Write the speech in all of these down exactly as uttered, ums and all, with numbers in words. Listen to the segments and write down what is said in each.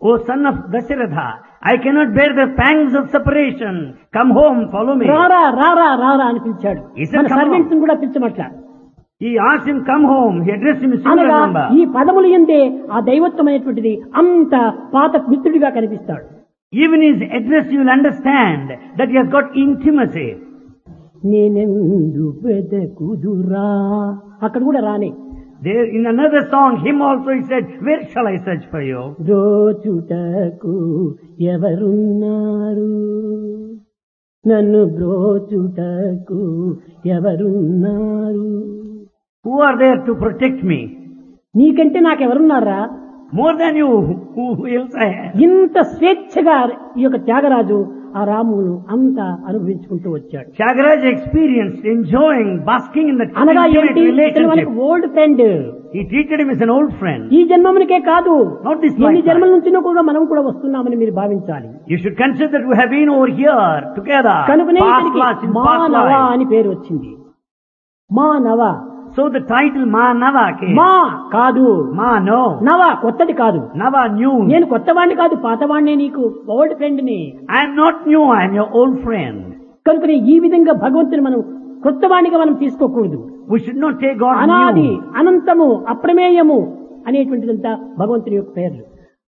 O son of Dasharatha, I cannot bear the pangs of separation. Come home, follow me. రారా రారా రారా అని పిలిచాడు. He said, మన "Come సర్వెంట్స్ కూడా పిలిచమట్ల. He asked him, come home. He addressed him in similar అనగా number. ఈ పదములు ఎందే ఆ దైవత్వమైనటువంటిది అంత పాత మిత్రుడిగా కనిపిస్తాడు. Even his address you will understand that he has got intimacy. నేనెందు వెదకుదురా అక్కడ కూడా రానే. There in another song, him also he said, where shall I search for you? బ్రోచుటకు ఎవరున్నారు, నన్ను బ్రోచుటకు ఎవరున్నారు. Who are there to protect me? నీకంటే నాకెవరున్నారా? More than you, who else I have? ఇంత స్వేచ్ఛగా ఈ యొక్క త్యాగరాజు ఆ రామును అంతా అనుభవించుకుంటూ వచ్చాడు. Tyagaraja experienced enjoying, basking in that అనగా intimate ఏంటి? ఇతను relationship. మనకు old friend. He treated him as an old friend. ఈ జన్మమునికే కాదు, Not this ఎన్ని lifetime. జన్మల నుంచినో కూడా మనం కూడా వస్తున్నామని మీరు భావించాలి. You should consider that we have been over here together. కనుకనే Past ఇతనికి lives, in past మానవ lives. అని పేరు వచ్చింది. మానవ. So the title Manava came. మా కాదు, Ma no. నవ కొత్తది కాదు. Nava new. నేను కొత్తవాణ్ణి కాదు, పాతవాణ్ణి, నీకు ఓల్డ్ ఫ్రెండ్ ని. I am not new, I am your old friend. కనుకనే ఈ విధంగా భగవంతుని మనం కొత్తవాణిగా మనం తీసుకోకూడదు. We should not take God అనాది, new. అనంతము, అప్రమేయము అనేటువంటిదంతా భగవంతుని యొక్క పేర్లు.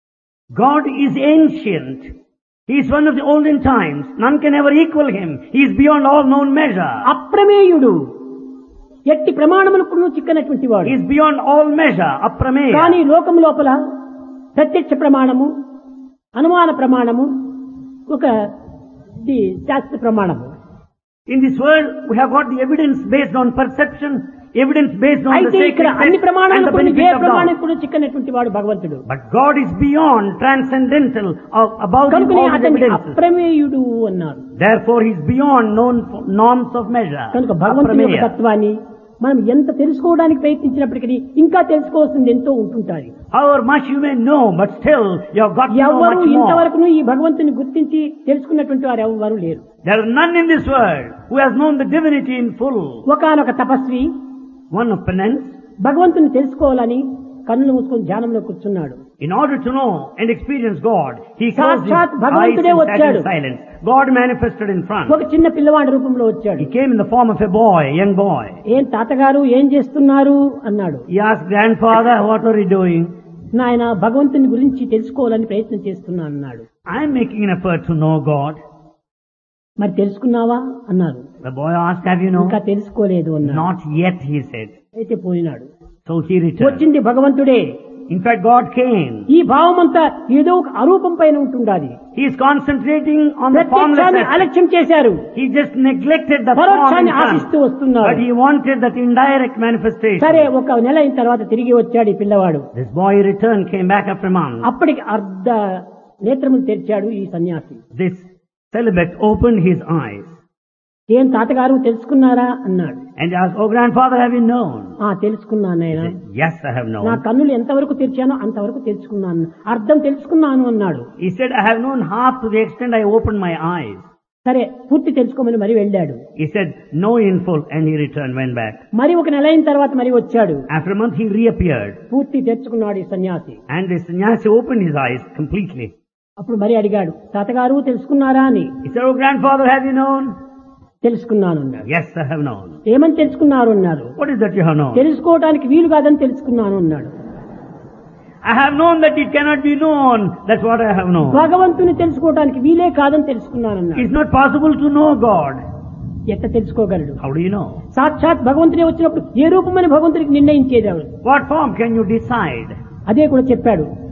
God is ancient. He is one of the olden times. None can ever equal him. He is beyond all known measure. అప్రమేయుడు, ఎట్టి ప్రమాణములకు చిక్కనటువంటి వాడు. He is beyond all measure. Aprameya. కానీ లోకం లోపల ప్రత్యక్ష ప్రమాణము, అనుమాన ప్రమాణము, ఒక ది శాస్త్ర ప్రమాణము. In this world, we have got the evidence based on perception, evidence based on the అయితే ఇక్కడ sacred అన్ని text and ప్రమాణాలు the కొన్ని ఏ benefit of ప్రమాణం God. కూడా చిక్కనటువంటి వాడు భగవంతుడు. But God is beyond, transcendental, of, above him కనుకనే all the అతన్ని evidences. అప్రమేయుడు అన్నారు. Therefore, he is beyond known norms of measure. కనుక భగవంతుని యొక్క Aprameya. తత్వాన్ని మనం ఎంత తెలుసుకోవడానికి ప్రయత్నించినప్పటికీ ఇంకా తెలుసుకోవాల్సింది ఎంతో ఉంటుంటారు. However much you may know, but still you have got to know ఎవరు much more. ఇంతవరకు ఈ భగవంతుని గుర్తించి తెలుసుకున్నటువంటి వారు ఎవరు లేరు. There are none in this world who has known the divinity in full. ఒకానొక తపస్వి One of penance, భగవంతుని తెలుసుకోవాలని కన్నులు మూసుకొని ధ్యానంలో కూర్చున్నాడు. in order to know and experience God, he closed his సాక్షాత్ eyes భగవంతుడే and sat వచ్చాడు. in silence. God manifested in front. ఒక చిన్న పిల్లవాడి రూపంలో వచ్చాడు. He came in the form of a boy, a young boy. ఏం తాతగారు ఏం చేస్తున్నారు అన్నాడు. He asked, grandfather, what are you doing? నాయన భగవంతుని గురించి తెలుసుకోవాలని ప్రయత్నం చేస్తున్నా అన్నాడు. I am making an effort to know God. మరి తెలుసుకున్నావా అన్నారు. The boy asked, have you known? ఇంకా తెలుసుకోలేదు అన్నాడు. Not yet, he said. అయితే పోయినాడు. So he returned. వచ్చింది భగవంతుడే. In fact, God came. ఈ భావం అంతా ఏదో ఒక అరూపం పైన ఉంటుండాలి. He is concentrating on the formless ప్రత్యక్షాన్ని aspect. అలక్ష్యం చేశారు. He just neglected the form in పరోక్షాన్ని ఆశిస్తూ front. వస్తున్నారు. But he wanted that indirect manifestation. సరే, ఒక నెల అయిన తర్వాత తిరిగి వచ్చాడు ఈ పిల్లవాడు. This boy returned, came back after a month. అప్పటికి అర్ధ నేత్రములు తెరిచాడు ఈ సన్యాసి. This celibate opened his eyes ఏం తాతగారు తెలుసుకున్నారా అన్నాడు. and asked, oh grandfather, have you known? ఆ తెలుసుకున్నాను He ఆయన. said, yes, I have నా known. కన్నులు ఎంతవరకు తెరిచానో అంతవరకు తెలుసుకున్నాను, అర్థం తెలుసుకున్నాను అన్నాడు. He said, I have known half to the extent I opened my eyes. సరే, పూర్తి తెలుసుకోమని మరి వెళ్ళాడు. He said, no in full, and he returned, went back. మరి ఒక నెల అయిన తర్వాత మరి వచ్చాడు. After a month he reappeared, పూర్తి తెచ్చుకున్నాడు ఈ సన్యాసి. and the sannyasi opened his eyes completely. అప్పుడు మరి అడిగాడు, తాతగారు తెలుసుకున్నారా అని. He said, oh grandfather, have you known? తెలుసుకున్నాను అన్నాడు. Yes, I have known. ఏమని తెలుసుకున్నారు అన్నారు. What is that you have known? తెలుసుకోవడానికి వీలు కాదని తెలుసుకున్నాను అన్నాడు. I have known that it cannot be known. That's what I have known. భగవంతుని తెలుసుకోవడానికి వీలే కాదని తెలుసుకున్నాను అన్నాడు. It's not possible to know God. ఎట్లా తెలుసుకోగలడు? How do you know? సాక్షాత్ భగవంతుడే వచ్చినప్పుడు ఏ రూపమని భగవంతుడికి నిర్ణయించేది ఎవరు? What form can you decide? అదే కూడా చెప్పాడు.